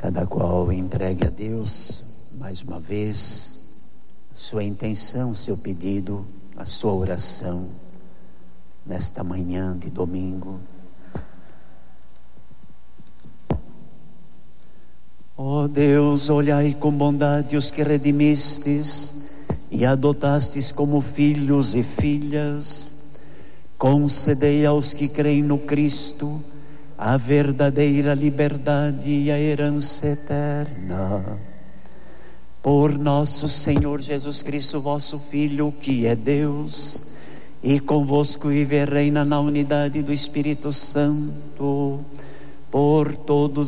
Cada qual entregue a Deus, mais uma vez, a sua intenção, seu pedido, a sua oração, nesta manhã de domingo. Ó Deus, olhai com bondade os que redimistes e adotastes como filhos e filhas. Concedei aos que creem no Cristo a verdadeira liberdade e a herança eterna. Por nosso Senhor Jesus Cristo, vosso Filho, que é Deus, e convosco vive e reina na unidade do Espírito Santo, por todos